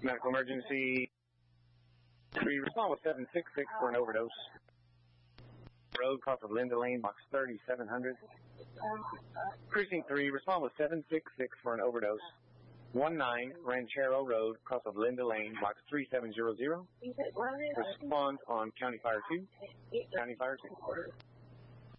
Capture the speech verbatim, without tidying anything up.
Medical emergency. Three, respond with seven six six for an overdose. Road, cross of Linda Lane, box thirty-seven hundred. Precinct three, respond with seven six six for an overdose. one nine Ranchero Road, cross of Linda Lane, box three seven zero zero. Respond on County Fire two. County Fire two.